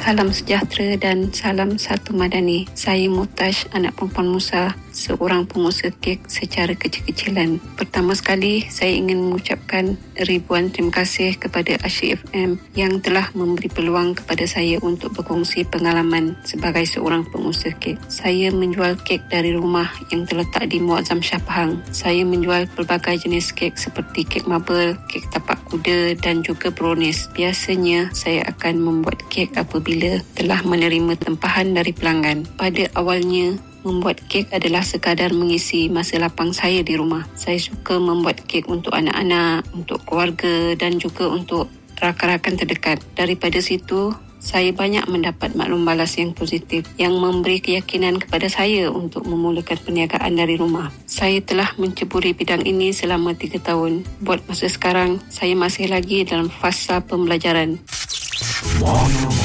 Salam sejahtera dan salam satu madani. Saya Mutash, anak perempuan Musa, seorang pengusaha kek secara kecil-kecilan. Pertama sekali, saya ingin mengucapkan ribuan terima kasih kepada Asyik FM yang telah memberi peluang kepada saya untuk berkongsi pengalaman sebagai seorang pengusaha kek. Saya menjual kek dari rumah yang terletak di Muazzam Shah Pahang. Saya menjual pelbagai jenis kek seperti kek marble, kek tapak kuda dan juga brownies. Biasanya, saya akan membuat kek apabila telah menerima tempahan dari pelanggan. Pada awalnya, membuat kek adalah sekadar mengisi masa lapang saya di rumah. Saya suka membuat kek untuk anak-anak, untuk keluarga dan juga untuk rakan-rakan terdekat. Daripada situ, saya banyak mendapat maklum balas yang positif yang memberi keyakinan kepada saya untuk memulakan perniagaan dari rumah. Saya telah menceburi bidang ini selama 3 tahun. Buat masa sekarang, saya masih lagi dalam fasa pembelajaran.